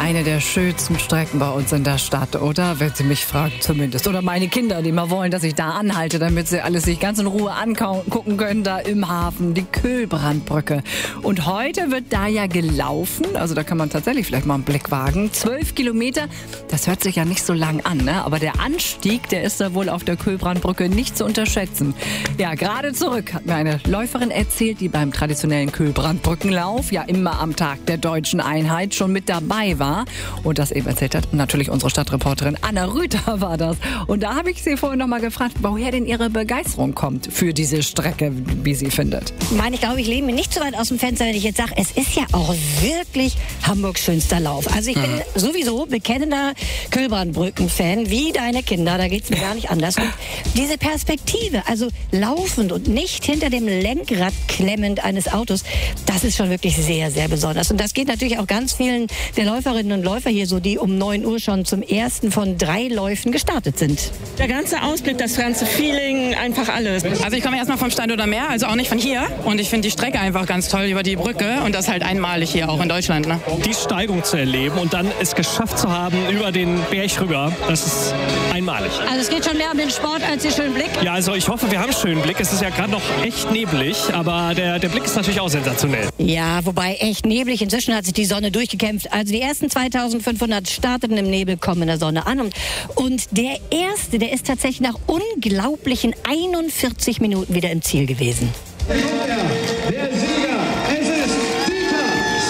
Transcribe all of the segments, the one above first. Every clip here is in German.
eine der schönsten Strecken bei uns in der Stadt, oder? Wenn sie mich fragt zumindest. Oder meine Kinder, die mal wollen, dass ich da anhalte, damit sie alles sich ganz in Ruhe angucken können, da im Hafen, die Kühlbrandbrücke. Und heute wird da ja gelaufen, also da kann man tatsächlich vielleicht mal einen Blick wagen. 12 Kilometer, das hört sich ja nicht so lang an, ne? Aber der Anstieg, der ist da wohl auf der Kühlbrandbrücke nicht zu unterschätzen. Ja, gerade zurück hat mir eine Läuferin erzählt, die beim traditionellen Kühlbrandbrückenlauf ja immer am Tag der deutschen Einheit schon mit dabei war und das eben erzählt hat. Und natürlich unsere Stadtreporterin Anna Rüther war das. Und da habe ich sie vorhin noch mal gefragt, woher denn ihre Begeisterung kommt für diese Strecke, wie sie findet. Ich glaube, ich lehne mich nicht so weit aus dem Fenster, wenn ich jetzt sage, es ist ja auch wirklich Hamburgs schönster Lauf. Also ich bin sowieso bekennender Kühlbrandbrücken-Fan, wie deine Kinder, da geht es mir gar nicht anders. Und diese Perspektive, also laufend und nicht hinter dem Lenkrad klemmend eines Autos, das ist schon wirklich sehr, sehr besonders. Und das geht natürlich auch ganz vielen der Läuferinnen und Läufer hier so, die um 9 Uhr schon zum ersten von 3 Läufen gestartet sind. Der ganze Ausblick, das ganze Feeling, einfach alles. Also ich komme erstmal vom Stand oder Meer, also auch nicht von hier. Und ich finde die Strecke einfach ganz toll über die Brücke und das halt einmalig hier auch in Deutschland. Ne? Die Steigung zu erleben und dann es geschafft zu haben über den Berg rüber, das ist einmalig. Also es geht schon mehr um den Sport als den schönen Blick. Ja, also ich hoffe, wir haben einen schönen Blick. Es ist ja gerade noch echt neblig, aber der Blick ist natürlich auch sensationell. Ja, wobei echt neblig. Inzwischen hat sich die Sonne durchgekämpft. Also die ersten 2500 starteten im Nebel, kommen in der Sonne an. Und der erste, der ist tatsächlich nach unglaublichen 41 Minuten wieder im Ziel gewesen. Der Sieger, es ist Dieter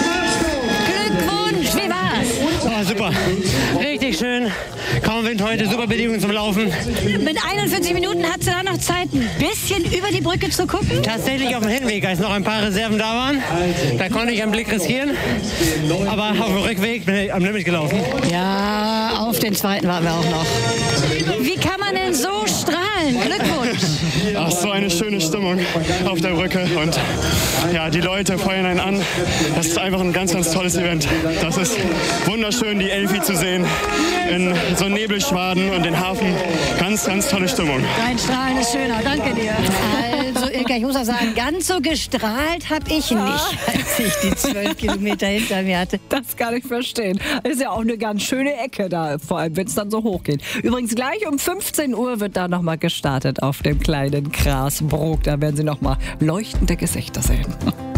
Schwarzkopf. Glückwunsch, wie war's? Oh, super, richtig schön. Kaum Wind heute, super Bedingungen zum Laufen. Mit 41 Minuten hat sie da noch Zeit, ein bisschen über die Brücke zu gucken? Tatsächlich auf dem Hinweg, als noch ein paar Reserven da waren. Da konnte ich einen Blick riskieren. Aber auf dem Rückweg bin ich am Limit gelaufen. Ja, auf den zweiten warten wir auch noch. Wie kann man denn so strahlen? Glückwunsch! Ach, so eine schöne Stimmung auf der Brücke und ja, die Leute feuern einen an. Das ist einfach ein ganz, ganz tolles Event. Das ist wunderschön, die Elfi zu sehen in so Nebelschwaden und den Hafen. Ganz, ganz tolle Stimmung. Dein Strahlen ist schöner, danke dir. Also Ilka, ich muss auch sagen, ganz so gestrahlt habe ich nicht, als ich die 12 Kilometer hinter mir hatte. Das kann ich verstehen. Ist ja auch eine ganz schöne Ecke da, vor allem wenn es dann so hoch geht. Übrigens gleich um 15 Uhr wird da nochmal gestartet auf dem kleinen Grasbrook. Da werden Sie nochmal leuchtende Gesichter sehen.